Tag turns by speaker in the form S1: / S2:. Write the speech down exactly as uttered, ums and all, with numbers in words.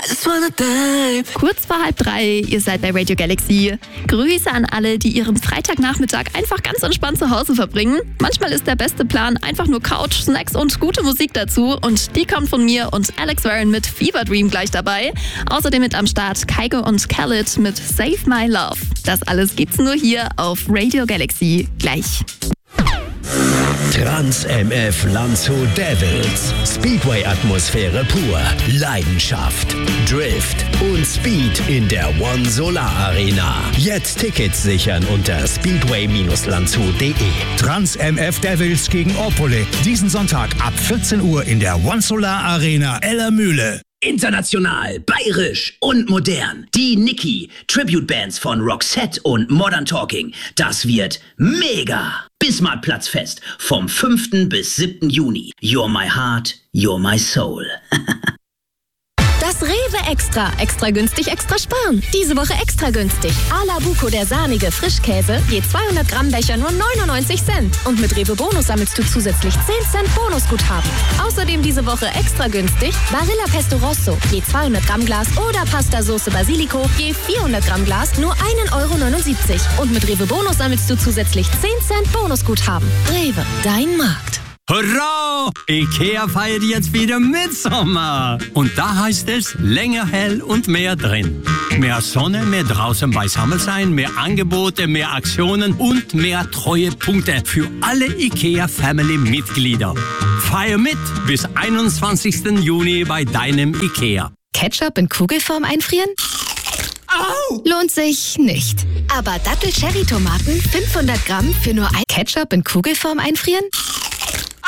S1: just wanna dive.
S2: Kurz vor halb drei, ihr seid bei Radio Galaxy. Grüße an alle, die ihren Freitagnachmittag einfach ganz entspannt zu Hause verbringen. Manchmal ist der beste Plan einfach nur Couch, Snacks und gute Musik dazu. Und die kommt von mir und Alex Warren mit Fever Dream gleich dabei. Außerdem mit am Start Kygo und Khaled mit Save My Love. Das alles gibt's nur hier auf Radio Galaxy. Gleich.
S3: Trans-M F Landshut Devils. Speedway-Atmosphäre pur. Leidenschaft, Drift und Speed in der One Solar Arena. Jetzt Tickets sichern unter speedway Landshut punkt de.
S4: Trans-M F Devils gegen Opole. Diesen Sonntag ab vierzehn Uhr in der One Solar Arena Ellermühle.
S5: International, bayerisch und modern. Die Niki, Tribute-Bands von Roxette und Modern Talking. Das wird mega. Bismarckplatzfest vom fünften bis siebten Juni. You're my heart, you're my soul.
S6: Das Rewe Extra. Extra günstig, extra sparen. Diese Woche extra günstig. A-la Buco, der sahnige Frischkäse. Je zweihundert Gramm Becher nur neunundneunzig Cent. Und mit Rewe Bonus sammelst du zusätzlich zehn Cent Bonusguthaben. Außerdem diese Woche extra günstig. Barilla Pesto Rosso. Je zweihundert Gramm Glas oder Pasta Soße Basilico. Je vierhundert Gramm Glas nur ein Euro neunundsiebzig. Und mit Rewe Bonus sammelst du zusätzlich zehn Cent Bonusguthaben. Rewe, dein Markt.
S7: Hurra! IKEA feiert jetzt wieder Mitsommer. Und da heißt es länger hell und mehr drin. Mehr Sonne, mehr draußen beisammen sein, mehr Angebote, mehr Aktionen und mehr Treuepunkte für alle IKEA-Family-Mitglieder. Feier mit bis einundzwanzigsten Juni bei deinem IKEA.
S6: Ketchup in Kugelform einfrieren?
S1: Au!
S6: Lohnt sich nicht. Aber Dattel-Cherry-Tomaten fünfhundert Gramm für nur ein Ketchup in Kugelform einfrieren?